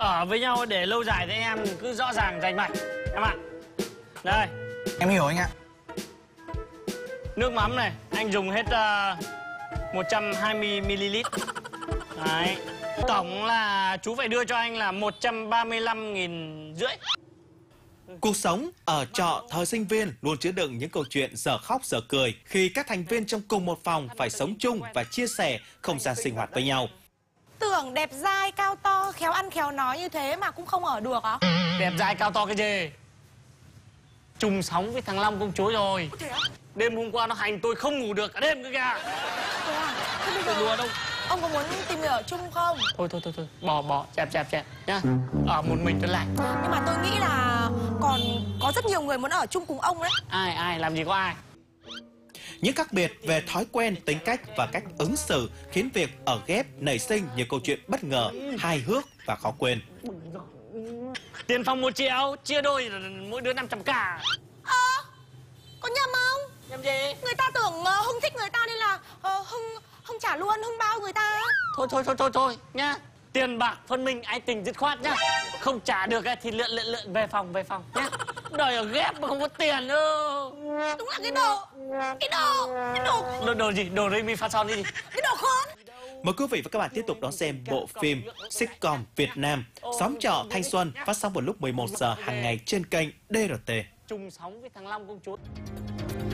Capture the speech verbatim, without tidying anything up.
Ở với nhau để lâu dài thì em cứ rõ ràng rành mạch em ạ. Đây. Em hiểu anh ạ. Nước mắm này, anh dùng hết uh, một trăm hai mươi mi li lít. Đấy. Tổng là chú phải đưa cho anh là một trăm ba mươi lăm nghìn rưỡi. Cuộc sống ở trọ thời sinh viên luôn chứa đựng những câu chuyện dở khóc dở cười khi các thành viên trong cùng một phòng phải sống chung và chia sẻ không gian sinh hoạt với nhau. Tưởng đẹp dai, cao to, khéo ăn khéo nói như thế mà cũng không ở được hả? Đẹp dai cao to cái gì? Chung sống với thằng Long công chúa rồi. Đêm hôm qua nó hành tôi không ngủ được cả đêm cơ kìa. Thế à? Thế bây Tôi giờ đùa đâu. ông có muốn tìm người ở chung không? Thôi thôi thôi thôi, bỏ bỏ, chẹp chẹp chẹp nhá. Ở một mình tôi lại. Nhưng mà tôi nghĩ là còn có rất nhiều người muốn ở chung cùng ông đấy. Ai ai làm gì có ai. Những khác biệt về thói quen, tính cách và cách ứng xử khiến việc ở ghép nảy sinh nhiều câu chuyện bất ngờ, hài hước và khó quên. Tiền phòng một triệu, chia đôi mỗi đứa năm trăm k. Ờ, có nhầm không? Nhầm gì? Người ta tưởng uh, Hưng thích người ta nên là uh, Hưng Hưng trả luôn, Hưng bao người ta. Thôi thôi thôi thôi thôi nhá. Tiền bạc phân minh anh tình dứt khoát nhá. Không trả được thì lượn lượn lượn về phòng về phòng nhá. Đòi ở ghép mà không có tiền đâu. Đúng là cái đồ, cái đồ, cái đồ. Đồ, đồ gì? Đồ Remy phát son đi gì? Cái đồ khốn. Mời quý vị và các bạn tiếp tục đón xem bộ phim sitcom Việt Nam Xóm trọ thanh xuân phát sóng vào lúc mười một giờ hàng ngày trên kênh đê rờ tê. Chung sống với thằng Long công chúa.